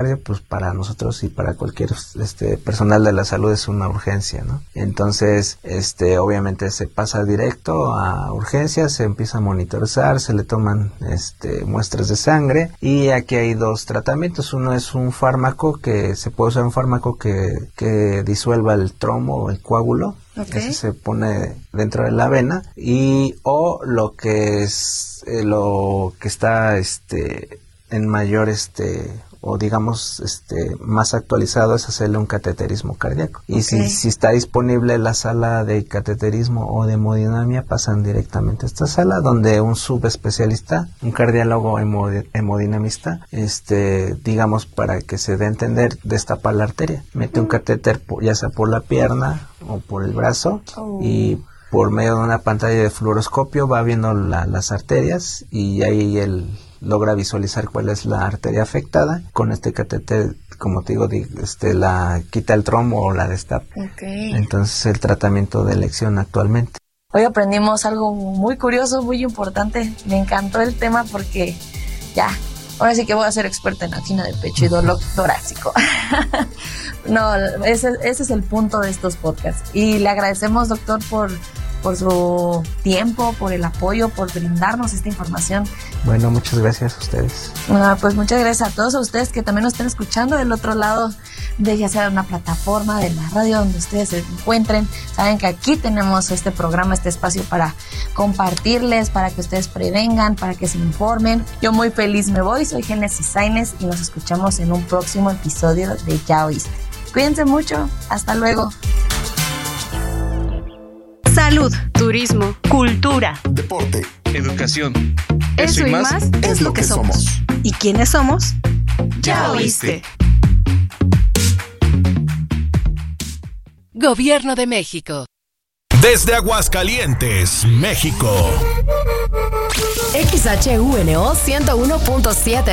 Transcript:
cardio, pues para nosotros y para cualquier personal de la salud es una urgencia, ¿no? Entonces, obviamente se pasa directo a urgencias, se empieza a monitorizar, se le toman muestras de sangre, y aquí hay dos tratamientos. Uno es un fármaco que se puede usar, un fármaco que disuelva el trombo o el coágulo. Okay. Ese se pone dentro de la vena, o lo que está en mayor o digamos más actualizado es hacerle un cateterismo cardíaco. Y okay. si está disponible la sala de cateterismo o de hemodinamia, pasan directamente a esta sala, donde un subespecialista, un cardiólogo hemodinamista, digamos, para que se dé a entender, destapa la arteria, mete un catéter ya sea por la pierna o por el brazo, y por medio de una pantalla de fluoroscopio va viendo las arterias, y ahí él logra visualizar cuál es la arteria afectada. Con este catéter, como te digo, la quita el trombo o la destapa. Okay. Entonces, el tratamiento de elección actualmente. Hoy aprendimos algo muy curioso, muy importante. Me encantó el tema porque ahora sí que voy a ser experta en angina de pecho y dolor torácico. No, ese es el punto de estos podcasts. Y le agradecemos, doctor, por su tiempo, por el apoyo, por brindarnos esta información. Bueno, muchas gracias a ustedes. Pues muchas gracias a todos ustedes que también nos estén escuchando del otro lado de ya sea una plataforma, de la radio, donde ustedes se encuentren. Saben que aquí tenemos este programa, este espacio para compartirles, para que ustedes prevengan, para que se informen. Yo muy feliz me voy, soy Génesis Sainz y nos escuchamos en un próximo episodio de Ya Oíste. Cuídense mucho, hasta luego. Salud, turismo, cultura, deporte, educación. Eso y más es lo que somos. ¿Y quiénes somos? Ya oíste. Gobierno de México. Desde Aguascalientes, México. XHUNO 101.7